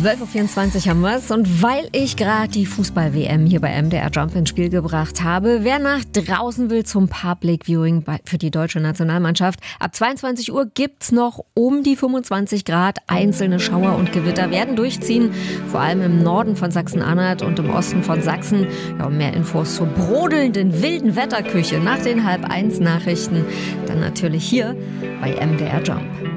12.24 Uhr haben wir es. Und weil ich gerade die Fußball-WM hier bei MDR Jump ins Spiel gebracht habe, wer nach draußen will zum Public Viewing für die deutsche Nationalmannschaft, ab 22 Uhr gibt's noch um die 25 Grad. Einzelne Schauer und Gewitter werden durchziehen, vor allem im Norden von Sachsen-Anhalt und im Osten von Sachsen. Ja, und mehr Infos zur brodelnden, wilden Wetterküche nach den 12:30 Nachrichten, dann natürlich hier bei MDR Jump.